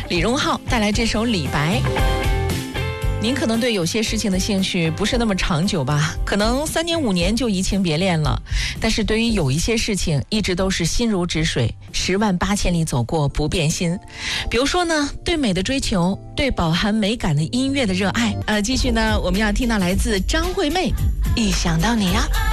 李荣浩带来这首《李白》。您可能对有些事情的兴趣不是那么长久吧，可能3年5年就移情别恋了。但是对于有一些事情，一直都是心如止水，10万8千里走过不变心。比如说呢，对美的追求，对饱含美感的音乐的热爱。继续呢，我们要听到来自张惠妹，一想到你啊。